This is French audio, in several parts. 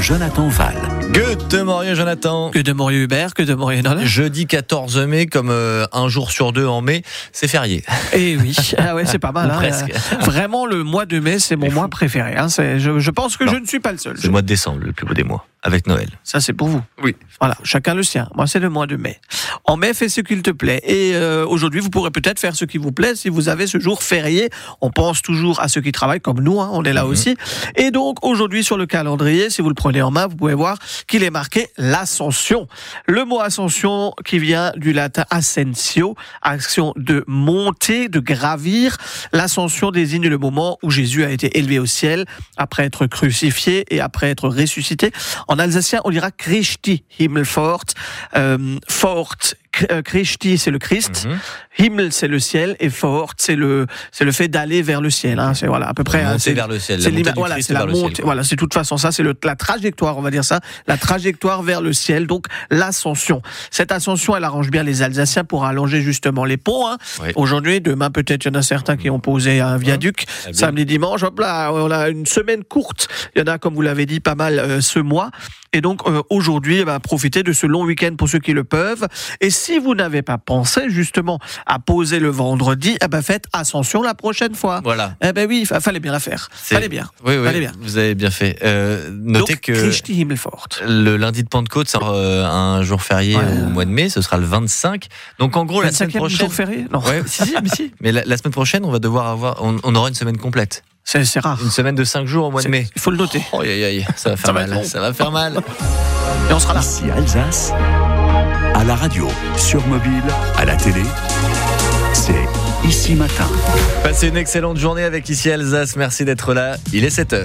Jonathan Val. Gute Morgen Jonathan. Que de Morien Hubert, que de Morien Nolan. Jeudi 14 mai, comme un jour sur deux en mai, c'est férié. Eh oui, ah ouais, c'est pas mal. Ou presque. Vraiment, le mois de mai, c'est mon mois préféré. Je pense que je ne suis pas le seul. C'est le mois de décembre, le plus beau des mois, avec Noël. Ça, c'est pour vous. Oui. Voilà, chacun le sien. Moi, c'est le mois de mai. En mai, fais ce qu'il te plaît. Et aujourd'hui, vous pourrez peut-être faire ce qui vous plaît si vous avez ce jour férié. On pense toujours à ceux qui travaillent comme nous, on est là aussi. Et donc, aujourd'hui, sur le calendrier, si vous le prenez en main, vous pouvez voir qu'il est marqué l'ascension. Le mot ascension qui vient du latin ascensio, action de monter, de gravir. L'ascension désigne le moment où Jésus a été élevé au ciel après être crucifié et après être ressuscité. En alsacien, on dira Christi Himmelfahrt. Fort, Christi, c'est le Christ. Himmel, c'est le ciel, et Fahrt, c'est le fait d'aller vers le ciel. C'est voilà à peu près. Monter vers le ciel. C'est la montée. Voilà, c'est de toute façon ça, c'est la trajectoire, on va dire ça, la trajectoire vers le ciel. Donc l'ascension. Cette ascension, elle arrange bien les Alsaciens pour allonger justement les ponts. Oui. Aujourd'hui, demain peut-être, il y en a certains qui ont posé un viaduc. Samedi, dimanche, hop là, on a une semaine courte. Il y en a, comme vous l'avez dit, pas mal ce mois. Et donc aujourd'hui, profitez de ce long week-end pour ceux qui le peuvent. Et si vous n'avez pas pensé justement à poser le vendredi, faites ascension la prochaine fois. Voilà. Oui, fallait bien la faire. Fallait bien. Oui, fallait bien. Vous avez bien fait. Notez que le lundi de Pentecôte, c'est un jour férié au mois de mai, ce sera le 25. Donc en gros, la semaine prochaine. Jour férié ? Non. Ouais, si. Mais la semaine prochaine, on va devoir on aura une semaine complète. C'est rare. Une semaine de 5 jours au mois de mai. Il faut le noter. Oh, ça va faire mal. Ça va faire mal. Et on sera là. Ici Alsace, à la radio, sur mobile, à la télé, c'est Ici Matin. Passez une excellente journée avec Ici Alsace. Merci d'être là. Il est 7h.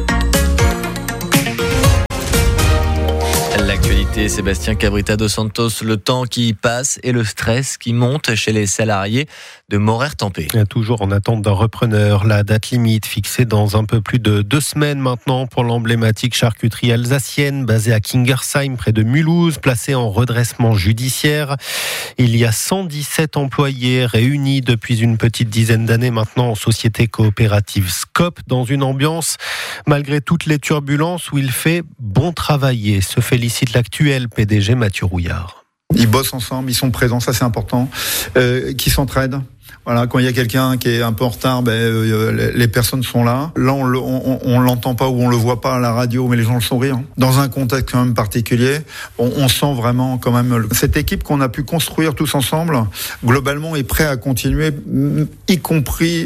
L'actualité, Sébastien Cabrita dos Santos, le temps qui passe et le stress qui monte chez les salariés de Morère-Tempé. Toujours en attente d'un repreneur, la date limite fixée dans un peu plus de 2 semaines maintenant pour l'emblématique charcuterie alsacienne basée à Kingersheim près de Mulhouse, placée en redressement judiciaire. Il y a 117 employés réunis depuis une petite dizaine d'années maintenant en société coopérative Scope dans une ambiance malgré toutes les turbulences où il fait bon travailler, se félicite l'actuel PDG Mathieu Rouillard. Ils bossent ensemble, ils sont présents, ça c'est important, qui s'entraident. Voilà, quand il y a quelqu'un qui est un peu en retard, les personnes sont là. Là, on l'entend pas ou on le voit pas à la radio, mais les gens le sont rire. Dans un contexte quand même particulier, on sent vraiment quand même cette équipe qu'on a pu construire tous ensemble. Globalement, est prêt à continuer, y compris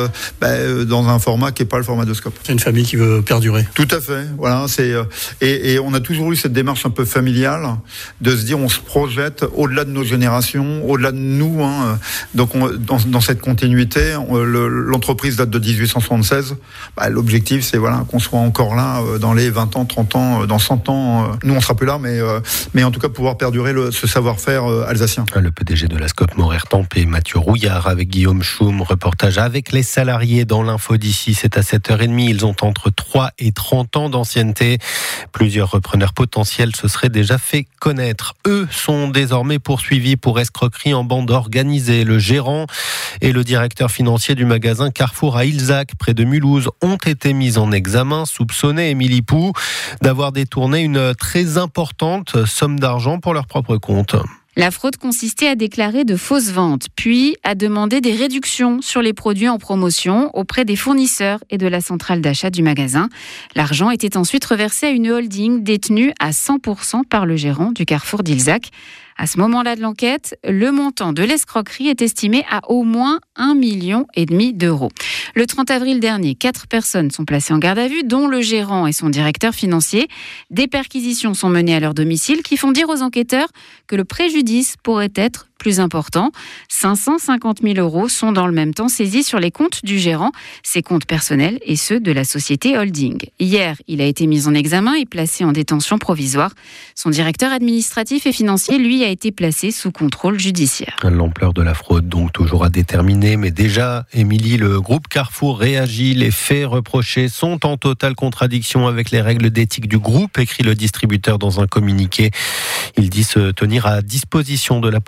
dans un format qui est pas le format de Scope. C'est une famille qui veut perdurer. Tout à fait. Voilà, c'est et on a toujours eu cette démarche un peu familiale de se dire on se projette au-delà de nos générations, au-delà de nous. Donc dans cette continuité, l'entreprise date de 1876. L'objectif, c'est qu'on soit encore là dans les 20 ans, 30 ans, dans 100 ans. Nous, on sera plus là, mais en tout cas, pouvoir perdurer ce savoir-faire alsacien. Le PDG de la Scope Morère-Tempé, Mathieu Rouillard, avec Guillaume Choum. Reportage avec les salariés dans l'info d'ici. C'est à 7h30. Ils ont entre 3 et 30 ans d'ancienneté. Plusieurs repreneurs potentiels se seraient déjà fait connaître. Eux sont désormais poursuivis pour escroquerie en bande organisée. Le gérant et le directeur financier du magasin Carrefour à Ilzac, près de Mulhouse, ont été mis en examen, soupçonnés, Émilie Pou, d'avoir détourné une très importante somme d'argent pour leur propre compte. La fraude consistait à déclarer de fausses ventes, puis à demander des réductions sur les produits en promotion auprès des fournisseurs et de la centrale d'achat du magasin. L'argent était ensuite reversé à une holding détenue à 100% par le gérant du Carrefour d'Ilzac. À ce moment-là de l'enquête, le montant de l'escroquerie est estimé à au moins 1,5 million d'euros. Le 30 avril dernier, 4 personnes sont placées en garde à vue, dont le gérant et son directeur financier. Des perquisitions sont menées à leur domicile qui font dire aux enquêteurs que le préjudice pourrait être plus important. 550 000 euros sont dans le même temps saisis sur les comptes du gérant, ses comptes personnels et ceux de la société holding. Hier, il a été mis en examen et placé en détention provisoire. Son directeur administratif et financier, lui, a été placé sous contrôle judiciaire. L'ampleur de la fraude, donc toujours à déterminer, mais déjà, Émilie, le groupe Carrefour réagit. Les faits reprochés sont en totale contradiction avec les règles d'éthique du groupe, écrit le distributeur dans un communiqué. Il dit se tenir à disposition de la police judiciaire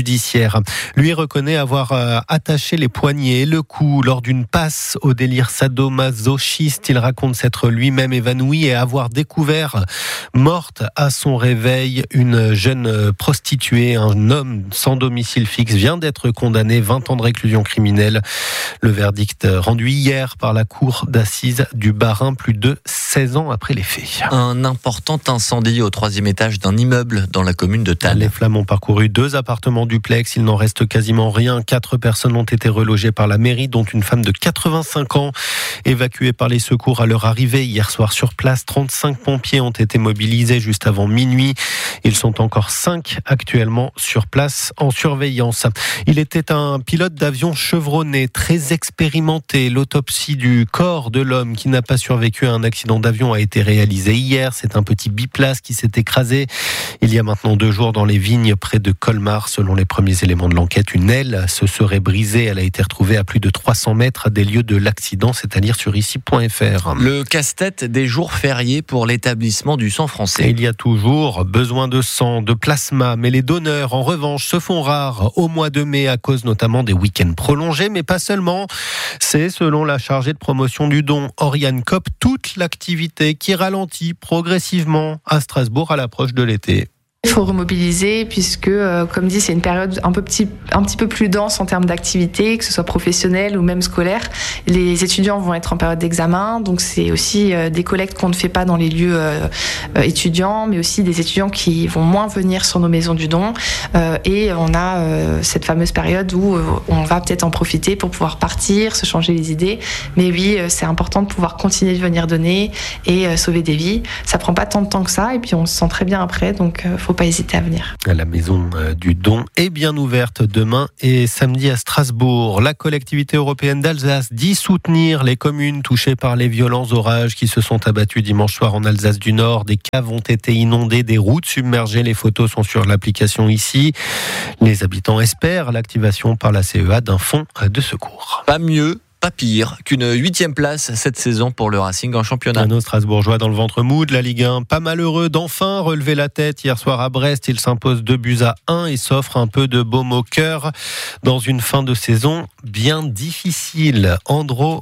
judiciaire. Lui reconnaît avoir attaché les poignets et le cou lors d'une passe au délire sadomasochiste. Il raconte s'être lui-même évanoui et avoir découvert morte à son réveil une jeune prostituée. Un homme sans domicile fixe vient d'être condamné 20 ans de réclusion criminelle. Le verdict rendu hier par la cour d'assises du Bas-Rhin, plus de 16 ans après les faits. Un important incendie au 3e étage d'un immeuble dans la commune de Thann. Les flammes ont parcouru 2 appartements duplex. Il n'en reste quasiment rien. 4 personnes ont été relogées par la mairie, dont une femme de 85 ans, évacuée par les secours à leur arrivée hier soir sur place. 35 pompiers ont été mobilisés juste avant minuit. Ils sont encore 5 actuellement sur place en surveillance. Il était un pilote d'avion chevronné, très expérimenté. L'autopsie du corps de l'homme qui n'a pas survécu à un accident d'avion a été réalisée hier. C'est un petit biplace qui s'est écrasé il y a maintenant 2 jours dans les vignes près de Colmar. Selon les premiers éléments de l'enquête, une aile se serait brisée. Elle a été retrouvée à plus de 300 mètres des lieux de l'accident, c'est à dire sur ici.fr. Le casse-tête des jours fériés pour l'établissement du sang français. Il y a toujours besoin de sang, de plasma, mais les donneurs, en revanche, se font rares au mois de mai à cause notamment des week-ends prolongés, mais pas seulement. C'est, selon la chargée de promotion du don, Oriane Kopp, toute l'activité qui ralentit progressivement à Strasbourg à l'approche de l'été. Il faut remobiliser puisque, comme dit, c'est une période un petit peu plus dense en termes d'activité, que ce soit professionnelle ou même scolaire. Les étudiants vont être en période d'examen, donc c'est aussi des collectes qu'on ne fait pas dans les lieux étudiants, mais aussi des étudiants qui vont moins venir sur nos maisons du don. Et on a cette fameuse période où on va peut-être en profiter pour pouvoir partir, se changer les idées. Mais oui, c'est important de pouvoir continuer de venir donner et sauver des vies. Ça prend pas tant de temps que ça, et puis on se sent très bien après, donc faut pas hésiter à venir. La maison du don est bien ouverte demain et samedi à Strasbourg. La collectivité européenne d'Alsace dit soutenir les communes touchées par les violents orages qui se sont abattus dimanche soir en Alsace du Nord. Des caves ont été inondées, des routes submergées. Les photos sont sur l'application ici. Les habitants espèrent l'activation par la CEA d'un fonds de secours. Pas mieux, pas pire qu'une 8e place cette saison pour le Racing en championnat. Nos Strasbourgeois dans le ventre mou de la Ligue 1, pas malheureux d'enfin relever la tête. Hier soir à Brest, il s'impose 2-1 et s'offre un peu de baume au cœur dans une fin de saison bien difficile. Andrew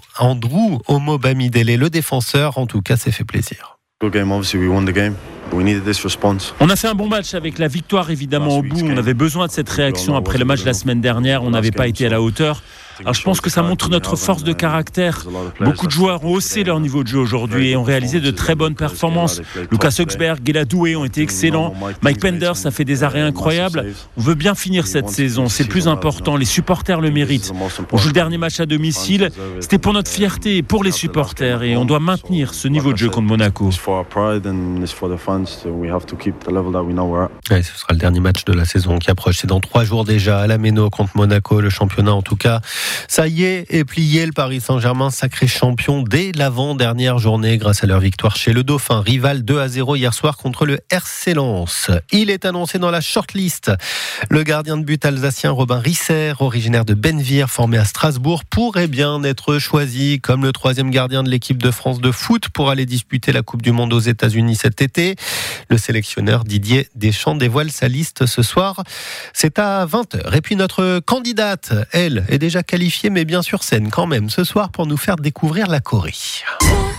Omobamidele, le défenseur, en tout cas, s'est fait plaisir. On a fait un bon match avec la victoire évidemment au bout. On avait besoin de cette réaction après le match de la semaine dernière. On n'avait pas été à la hauteur. Alors je pense que ça montre notre force de caractère. Beaucoup de joueurs ont haussé leur niveau de jeu aujourd'hui et ont réalisé de très bonnes performances. Lucas Högsberg et Doué ont été excellents. Mike Penders a fait des arrêts incroyables. On veut bien finir cette saison, c'est plus important. Les supporters le méritent. On joue le dernier match à domicile. C'était pour notre fierté et pour les supporters et on doit maintenir ce niveau de jeu contre Monaco. Ouais, ce sera le dernier match de la saison qui approche. C'est dans 3 jours déjà à la Méno contre Monaco. Le championnat en tout cas, ça y est plié. Le Paris Saint-Germain sacré champion dès l'avant-dernière journée grâce à leur victoire chez le Dauphin, rival 2-0 hier soir contre le RC Lens. Il est annoncé dans la shortlist. Le gardien de but alsacien Robin Risser, originaire de Benvir, formé à Strasbourg, pourrait bien être choisi comme le 3e gardien de l'équipe de France de foot pour aller disputer la Coupe du Monde aux États-Unis cet été. Le sélectionneur Didier Deschamps dévoile sa liste ce soir. C'est à 20h. Et puis notre candidate, elle, est déjà qualifiée, mais bien sur scène quand même, ce soir pour nous faire découvrir la Corée.